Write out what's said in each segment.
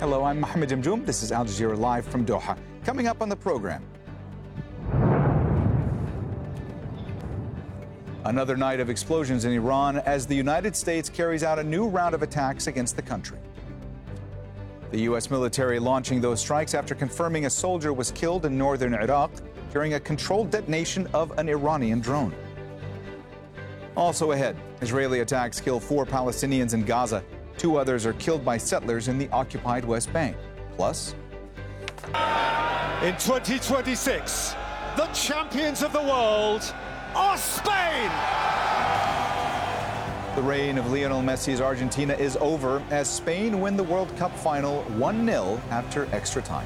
Hello, I'm Mohammed Jamjoom. This is Al Jazeera Live from Doha. Coming up on the program, another night of explosions in Iran as the United States carries out a new round of attacks against the country. The U.S. military launching those strikes after confirming a soldier was killed in northern Iraq during a controlled detonation of an Iranian drone. Also ahead, Israeli attacks kill 4 Palestinians in Gaza. 2 others are killed by settlers in the occupied West Bank. Plus, in 2026, the champions of the world are Spain! The reign of Lionel Messi's Argentina is over as Spain win the World Cup final 1-0 after extra time.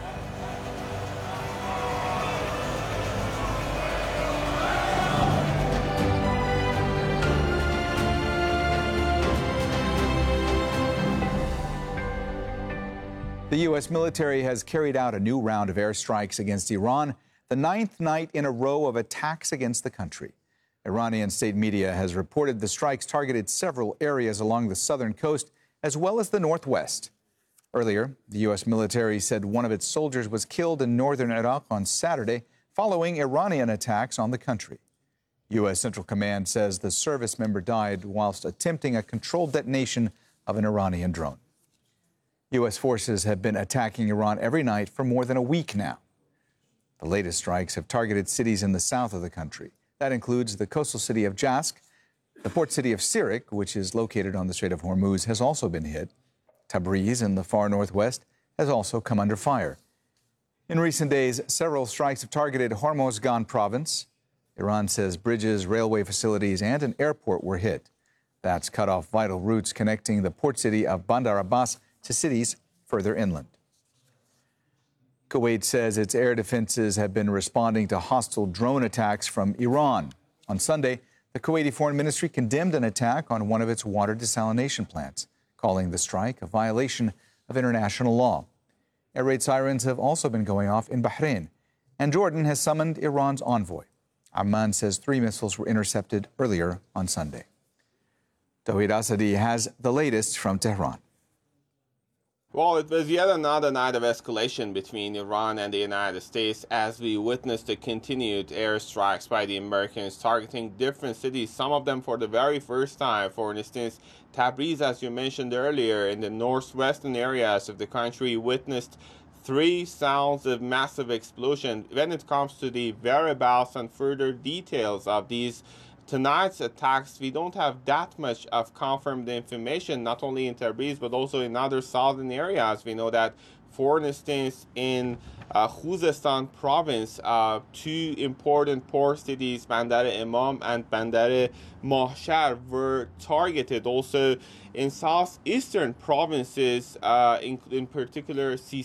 The U.S. military has carried out a new round of airstrikes against Iran, the 9th night in a row of attacks against the country. Iranian state media has reported the strikes targeted several areas along the southern coast as well as the northwest. Earlier, the U.S. military said one of its soldiers was killed in northern Iraq on Saturday following Iranian attacks on the country. U.S. Central Command says the service member died whilst attempting a controlled detonation of an Iranian drone. U.S. forces have been attacking Iran every night for more than a week now. The latest strikes have targeted cities in the south of the country. That includes the coastal city of Jask. The port city of Sirik, which is located on the Strait of Hormuz, has also been hit. Tabriz in the far northwest has also come under fire. In recent days, several strikes have targeted Hormozgan province. Iran says bridges, railway facilities, and an airport were hit. That's cut off vital routes connecting the port city of Bandar Abbas to cities further inland. Kuwait says its air defenses have been responding to hostile drone attacks from Iran. On Sunday, the Kuwaiti Foreign Ministry condemned an attack on one of its water desalination plants, calling the strike a violation of international law. Air raid sirens have also been going off in Bahrain, and Jordan has summoned Iran's envoy. Amman says 3 missiles were intercepted earlier on Sunday. Tawhid Asadi has the latest from Tehran. Well, it was yet another night of escalation between Iran and the United States as we witnessed the continued airstrikes by the Americans targeting different cities, some of them for the very first time. For instance, Tabriz, as you mentioned earlier, in the northwestern areas of the country, witnessed 3 sounds of massive explosion. When it comes to the whereabouts and further details of these tonight's attacks, we don't have that much of confirmed information, not only in Tabriz, but also in other southern areas. We know that, for instance, in Khuzestan province, 2 important port cities, Bandar Imam and Bandar Mahshar, were targeted. Also, in southeastern provinces, in particular,